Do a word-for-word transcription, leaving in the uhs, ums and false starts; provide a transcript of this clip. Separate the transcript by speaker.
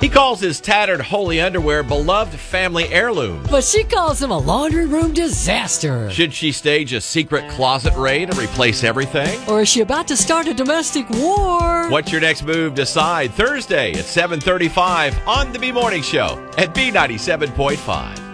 Speaker 1: He calls his tattered holy underwear beloved family heirloom.
Speaker 2: But she calls him a laundry room disaster.
Speaker 1: Should she stage a secret closet raid and replace everything?
Speaker 2: Or is she about to start a domestic war?
Speaker 1: What's your next move? Decide Thursday at seven thirty-five on the B Morning Show at B ninety-seven point five.